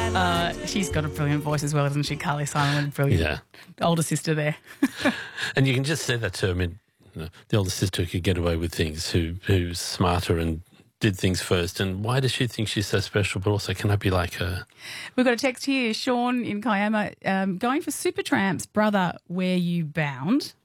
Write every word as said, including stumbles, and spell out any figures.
Uh, she's got a brilliant voice as well, isn't she? Carly Simon, brilliant. Yeah. Older sister there. And you can just say that to her. I mean, you know, the older sister could get away with things, who who's smarter and did things first. And why does she think she's so special? But also, can I be like her? We've got a text here, Sean in Kiama, um, going for Supertramp's Brother, Where You Bound.